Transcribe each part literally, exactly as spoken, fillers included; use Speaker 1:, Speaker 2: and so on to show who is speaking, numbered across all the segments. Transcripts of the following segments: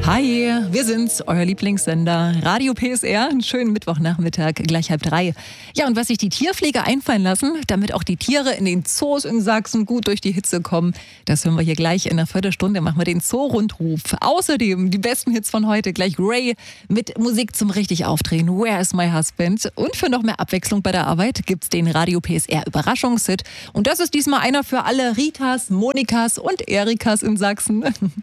Speaker 1: Hi, wir sind's, euer Lieblingssender Radio P S R. Einen schönen Mittwochnachmittag, gleich halb drei. Ja, und was sich die Tierpfleger einfallen lassen, damit auch die Tiere in den Zoos in Sachsen gut durch die Hitze kommen, das hören wir hier gleich in einer Viertelstunde. Machen wir den Zoo-Rundruf. Außerdem die besten Hits von heute, gleich Ray mit Musik zum richtig Aufdrehen. Where is my husband? Und für noch mehr Abwechslung bei der Arbeit gibt's den Radio P S R Überraschungshit. Und das ist diesmal einer für alle Ritas, Monikas und Erikas in Sachsen.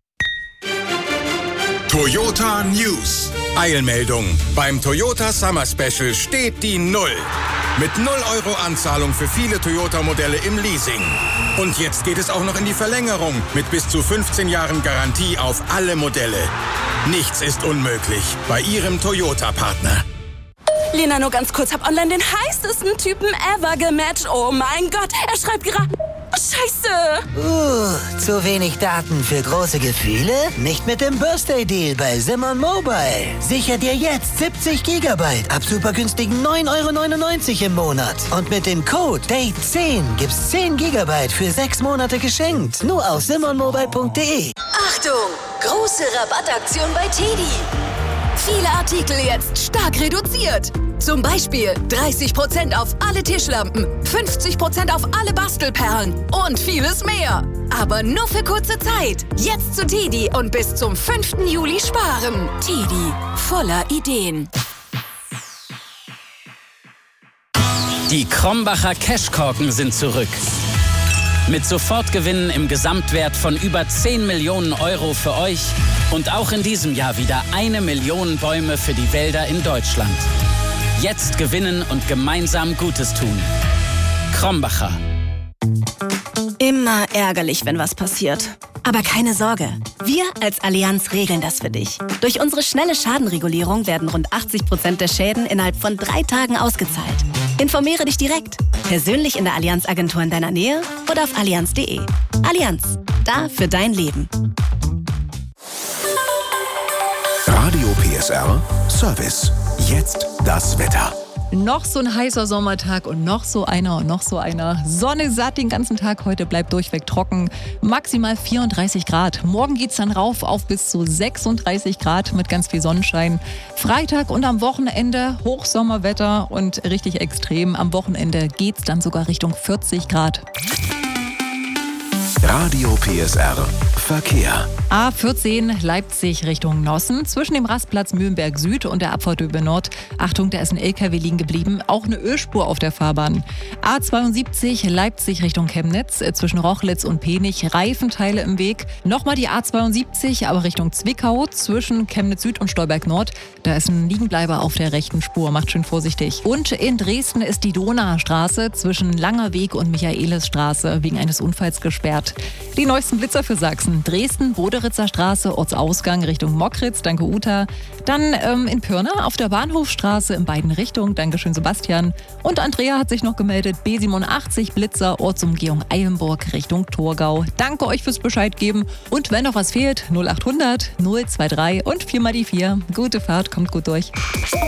Speaker 2: Toyota News. Eilmeldung. Beim Toyota Summer Special steht die Null. Mit null Euro Anzahlung für viele Toyota-Modelle im Leasing. Und jetzt geht es auch noch in die Verlängerung mit bis zu fünfzehn Jahren Garantie auf alle Modelle. Nichts ist unmöglich bei Ihrem Toyota-Partner.
Speaker 3: Lena, nur ganz kurz, hab online den heißesten Typen ever gematcht. Oh mein Gott, er schreibt gerade... Oh, Scheiße!
Speaker 4: Uh, zu wenig Daten für große Gefühle? Nicht mit dem Birthday-Deal bei Simon Mobile. Sicher dir jetzt siebzig Gigabyte ab super günstigen neun Euro neunundneunzig im Monat. Und mit dem Code Date zehn gibt's zehn Gigabyte für sechs Monate geschenkt. Nur auf simon mobile punkt de.
Speaker 5: Achtung! Große Rabattaktion bei Teddy. Viele Artikel jetzt stark reduziert. Zum Beispiel dreißig Prozent auf alle Tischlampen, fünfzig Prozent auf alle Bastelperlen und vieles mehr. Aber nur für kurze Zeit. Jetzt zu Teddy und bis zum fünften Juli sparen. Teddy, voller Ideen.
Speaker 6: Die Krombacher Cashkorken sind zurück. Mit Sofortgewinnen im Gesamtwert von über zehn Millionen Euro für euch und auch in diesem Jahr wieder eine Million Bäume für die Wälder in Deutschland. Jetzt gewinnen und gemeinsam Gutes tun. Krombacher.
Speaker 7: Immer ärgerlich, wenn was passiert. Aber keine Sorge, wir als Allianz regeln das für dich. Durch unsere schnelle Schadenregulierung werden rund achtzig Prozent der Schäden innerhalb von drei Tagen ausgezahlt. Informiere dich direkt, persönlich in der Allianz-Agentur in deiner Nähe oder auf allianz punkt de. Allianz, da für dein Leben.
Speaker 8: Radio P S R Service. Jetzt das Wetter.
Speaker 1: Noch so ein heißer Sommertag und noch so einer und noch so einer. Sonne satt den ganzen Tag, heute bleibt durchweg trocken. Maximal vierunddreißig Grad. Morgen geht's dann rauf auf bis zu sechsunddreißig Grad mit ganz viel Sonnenschein. Freitag und am Wochenende Hochsommerwetter und richtig extrem. Am Wochenende geht's dann sogar Richtung vierzig Grad.
Speaker 8: Radio P S R Verkehr.
Speaker 1: A vierzehn Leipzig Richtung Nossen. Zwischen dem Rastplatz Mühlenberg Süd und der Abfahrt über Nord. Achtung, da ist ein L K W liegen geblieben. Auch eine Ölspur auf der Fahrbahn. A zweiundsiebzig Leipzig Richtung Chemnitz. Zwischen Rochlitz und Penich. Reifenteile im Weg. Nochmal die A zweiundsiebzig, aber Richtung Zwickau. Zwischen Chemnitz Süd und Stolberg Nord. Da ist ein Liegenbleiber auf der rechten Spur. Macht schön vorsichtig. Und in Dresden ist die Donaustraße zwischen Langer Weg und Michaelisstraße wegen eines Unfalls gesperrt. Die neuesten Blitzer für Sachsen. Dresden, Boderitzer Straße, Ortsausgang Richtung Mockritz, danke Uta. Dann ähm, in Pirna auf der Bahnhofstraße in beiden Richtungen, dankeschön Sebastian. Und Andrea hat sich noch gemeldet, B siebenundachtzig Blitzer, Ortsumgehung Eilenburg Richtung Torgau. Danke euch fürs Bescheid geben. Und wenn noch was fehlt, null achthundert null zwei drei und vier mal die vier. Gute Fahrt, kommt gut durch.